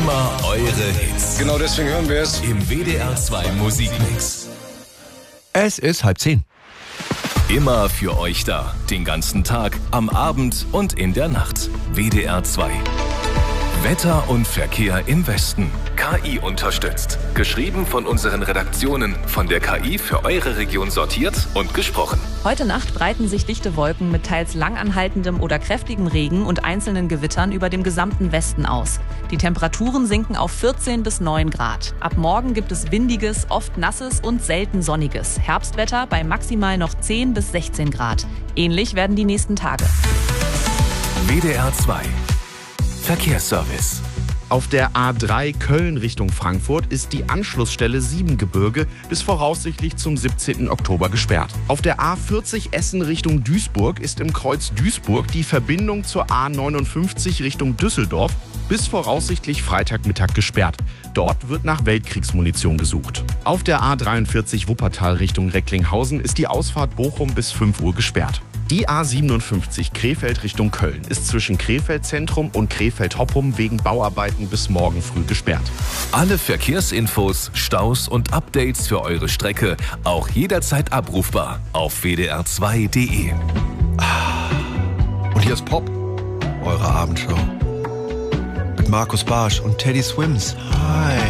Immer eure Hits. Genau deswegen hören wir es Im WDR 2 Musikmix. Es ist 9:30. Immer für euch da. Den ganzen Tag, am Abend und in der Nacht. WDR 2. Wetter und Verkehr im Westen. KI unterstützt. Geschrieben von unseren Redaktionen. Von der KI für eure Region sortiert und gesprochen. Heute Nacht breiten sich dichte Wolken mit teils langanhaltendem oder kräftigem Regen und einzelnen Gewittern über dem gesamten Westen aus. Die Temperaturen sinken auf 14 bis 9 Grad. Ab morgen gibt es windiges, oft nasses und selten sonniges. Herbstwetter bei maximal noch 10 bis 16 Grad. Ähnlich werden die nächsten Tage. WDR 2. Verkehrsservice. Auf der A3 Köln Richtung Frankfurt ist die Anschlussstelle Siebengebirge bis voraussichtlich zum 17. Oktober gesperrt. Auf der A40 Essen Richtung Duisburg ist im Kreuz Duisburg die Verbindung zur A59 Richtung Düsseldorf bis voraussichtlich Freitagmittag gesperrt. Dort wird nach Weltkriegsmunition gesucht. Auf der A43 Wuppertal Richtung Recklinghausen ist die Ausfahrt Bochum bis 5 Uhr gesperrt. Die A57 Krefeld Richtung Köln ist zwischen Krefeld Zentrum und Krefeld Hoppum wegen Bauarbeiten bis morgen früh gesperrt. Alle Verkehrsinfos, Staus und Updates für eure Strecke auch jederzeit abrufbar auf wdr2.de. Und hier ist Pop, eure Abendshow. Mit Markus Barsch und Teddy Swims. Hi.